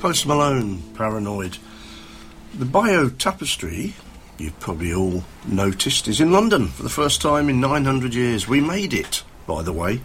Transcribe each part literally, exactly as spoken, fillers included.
Post Malone, Paranoid. The Bio Tapestry, you've probably all noticed, is in London for the first time in nine hundred years. We made it, by the way.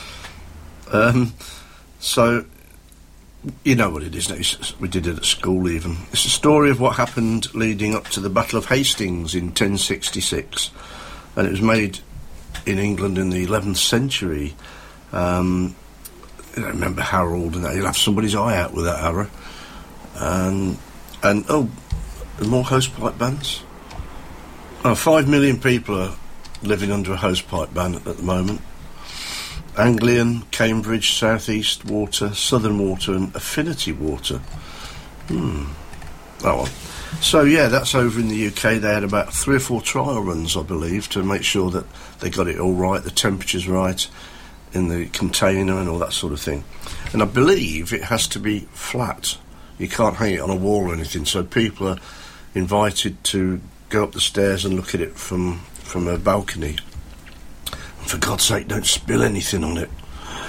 Um, so, you know what it is now. We did it at school even. It's a story of what happened leading up to the Battle of Hastings in ten sixty-six. And it was made in England in the eleventh century. Um, I don't remember Harold and that. You'll have somebody's eye out with that arrow. And, and oh, more hosepipe bans. Oh, five million people are living under a hosepipe ban at the moment. Anglian, Cambridge, South East Water, Southern Water and Affinity Water. Hmm. Oh well. So yeah, that's over in the U K. They had about three or four trial runs, I believe, to make sure that they got it all right, the temperature's right in the container and all that sort of thing. And I believe it has to be flat. You can't hang it on a wall or anything, so people are invited to go up the stairs and look at it from, from a balcony. And for God's sake, don't spill anything on it.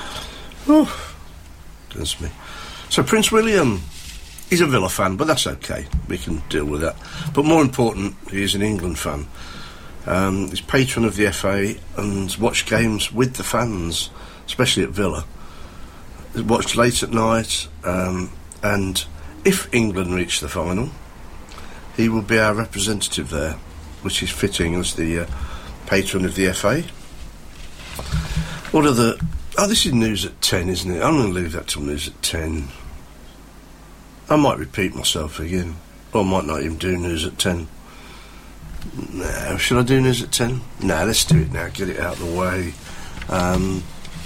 Oh, goodness me. So Prince William, he's a Villa fan, but that's okay. We can deal with that. But more important, he is an England fan. Um, he's patron of the F A and watched games with the fans, especially at Villa. He's watched late at night, um, and if England reach the final, he will be our representative there, which is fitting as the uh, patron of the F A. What are the... Oh, this is news at ten, isn't it? I'm going to leave that till news at ten. I might repeat myself again, or I might not even do news at ten. Nah, should I do news at ten? Nah, let's do it now, get it out of the way. Um,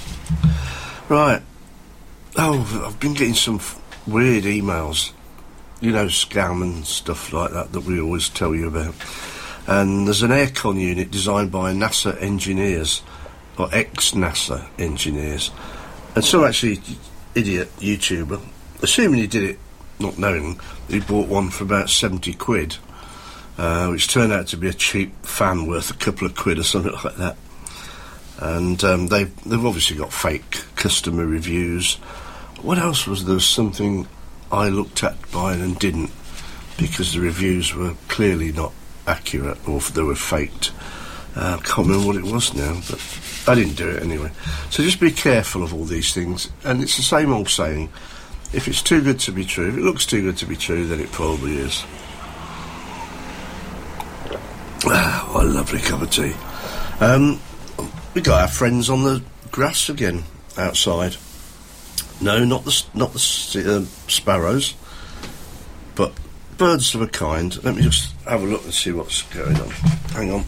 right. Oh, I've been getting some f- weird emails. You know, scam and stuff like that that we always tell you about. And there's an aircon unit designed by NASA engineers, or ex-NASA engineers. And some actually idiot YouTuber, assuming he did it not knowing, he bought one for about seventy quid. Uh, which turned out to be a cheap fan worth a couple of quid or something like that. And um, they've, they've obviously got fake customer reviews. What else was there? Something I looked at buying and didn't, because the reviews were clearly not accurate, or they were faked. Uh, I can't remember what it was now, but I didn't do it anyway. So just be careful of all these things. And it's the same old saying, if it's too good to be true, if it looks too good to be true, then it probably is. Ah, what a lovely cup of tea. Um, we got our friends on the grass again outside. No, not the not the uh, sparrows, but birds of a kind. Let me just have a look and see what's going on. Hang on.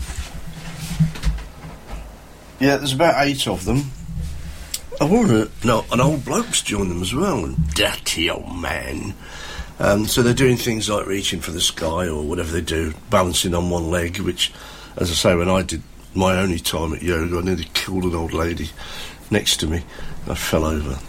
Yeah, there's about eight of them. I wonder, no, an old bloke's joined them as well. Dirty old man. Um, so they're doing things like reaching for the sky or whatever they do, balancing on one leg, which, as I say, when I did my only time at yoga, I nearly killed an old lady next to me. I fell over.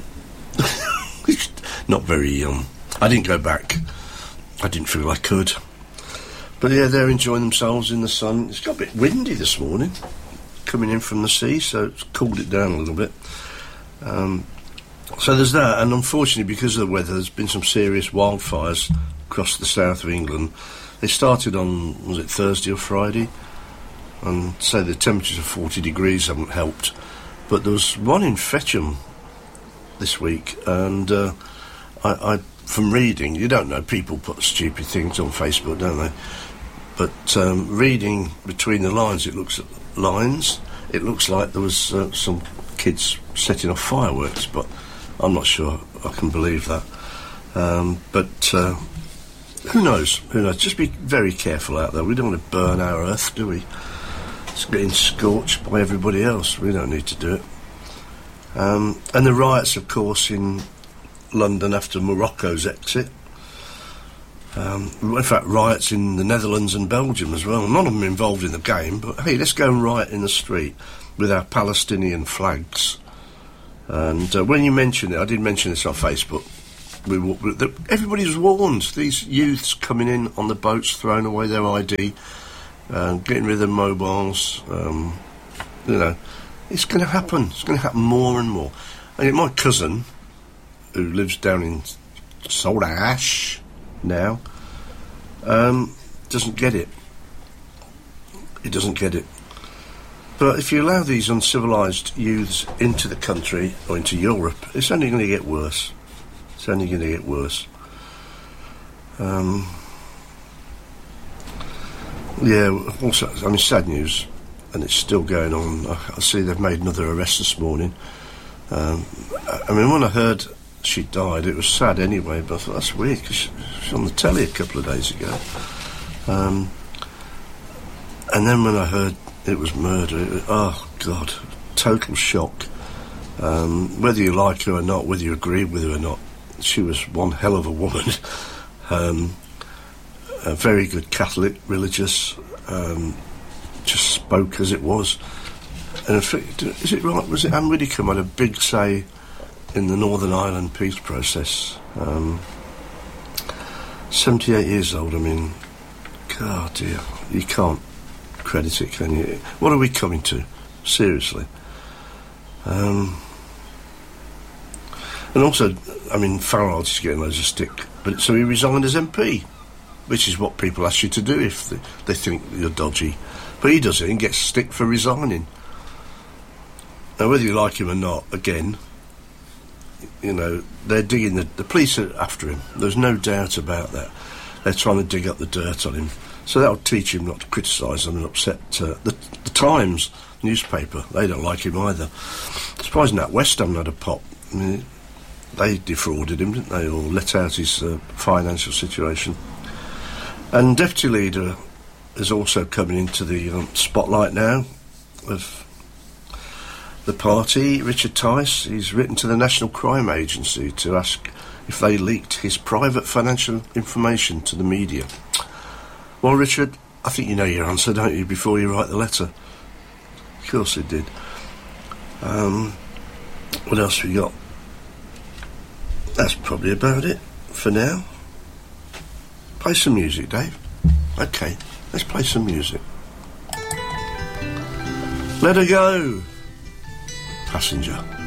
Not very, um... I didn't go back. I didn't feel I could. But yeah, they're enjoying themselves in the sun. It's got a bit windy this morning, coming in from the sea, so it's cooled it down a little bit. Um... So there's that, and unfortunately, because of the weather, there's been some serious wildfires across the south of England. They started on, was it Thursday or Friday? And so the temperatures of forty degrees haven't helped. But there was one in Fetcham this week, and uh, I, I, from reading, you don't know, people put stupid things on Facebook, don't they? But um, reading between the lines, it looks lines. It looks like there was uh, some kids setting off fireworks, but I'm not sure I can believe that. Um, but uh, who knows? Who knows? Just be very careful out there. We don't want to burn our earth, do we? It's getting scorched by everybody else. We don't need to do it. Um, and the riots, of course, in London after Morocco's exit. Um, in fact, riots in the Netherlands and Belgium as well. None of them involved in the game, but hey, let's go and riot in the street with our Palestinian flags. And uh, when you mentioned it, I did mention this on Facebook, we, we, the, everybody was warned. These youths coming in on the boats, throwing away their I D, uh, getting rid of their mobiles, um, you know, it's going to happen. It's going to happen more and more. And my cousin, who lives down in sold ash now, um, doesn't get it. He doesn't get it. But if you allow these uncivilised youths into the country or into Europe, it's only going to get worse. It's only going to get worse. Um, yeah, also, I mean, sad news, and it's still going on. I, I see they've made another arrest this morning. Um, I, I mean, when I heard she died, it was sad anyway, but I thought, that's weird, because she, she was on the telly a couple of days ago. Um, and then when I heard it was murder, it was, oh, God, total shock. Um, whether you like her or not, whether you agree with her or not, she was one hell of a woman. um, a very good Catholic, religious, um, just spoke as it was. And in fact, is it right, was it Anne Widdecombe had a big say in the Northern Ireland peace process? Um, seventy-eight years old, I mean, God dear, you can't credit it, can you? What are we coming to? Seriously. Um, and also, I mean, Farage is getting loads of stick, but so he resigned as M P, which is what people ask you to do if they, they think you're dodgy. But he does it and gets stick for resigning. Now, whether you like him or not, again, you know, they're digging, the, the police are after him. There's no doubt about that. They're trying to dig up the dirt on him. So that'll teach him not to criticise them and upset uh, the, the Times newspaper. They don't like him either. Surprising that West Ham had a pop. I mean, they defrauded him, didn't they, or let out his uh, financial situation. And Deputy Leader is also coming into the um, spotlight now of the party. Richard Tice, he's written to the National Crime Agency to ask if they leaked his private financial information to the media. Well, Richard, I think you know your answer, don't you, before you write the letter? Of course it did. Um, what else we got? That's probably about it for now. Play some music, Dave. Okay, let's play some music. Let her go. Passenger.